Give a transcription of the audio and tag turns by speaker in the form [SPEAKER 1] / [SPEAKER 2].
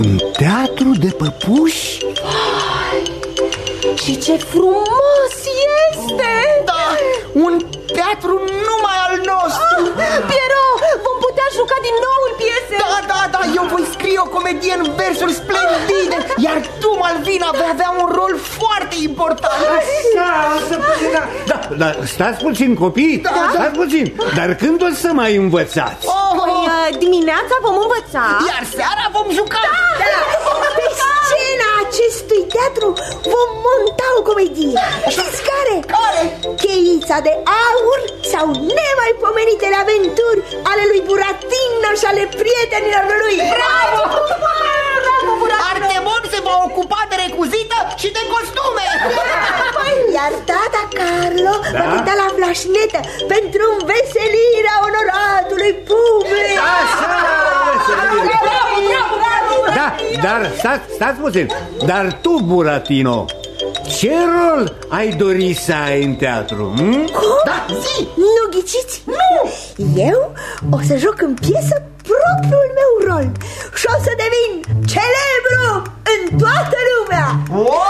[SPEAKER 1] Un teatru de păpuși?
[SPEAKER 2] Și ce frumos este!
[SPEAKER 3] Da, un teatru numai al nostru.
[SPEAKER 2] Pierrot, vom putea juca din nou în piese.
[SPEAKER 3] Da, eu voi scrie o comedie în versuri splendide, iar tu, Malvina, vei avea un rol foarte important.
[SPEAKER 1] Da, stați puțin, copii, stați puțin. Dar când o să mai învățați?
[SPEAKER 2] Dimineața vom învăța,
[SPEAKER 3] iar seara vom juca.
[SPEAKER 4] Pe scena acestui teatru vom monta o comedie. Știți care? Cheița de aur sau nemaipomenitele aventuri ale lui Buratino și ale prietenilor lui. Bravo!
[SPEAKER 3] Artemon se va ocupa de recuzită și de costume.
[SPEAKER 4] Iar tata Carlo va putea la flașnetă pentru înveselirea onoratului public.
[SPEAKER 1] Da, dar stați puțin. Dar tu, Buratino, ce rol ai dori să ai în teatru?
[SPEAKER 3] Da, zi!
[SPEAKER 4] Nu ghiciți? Nu! Eu o să joc în piesă propriul meu rol și o să devin celebru în toată lumea.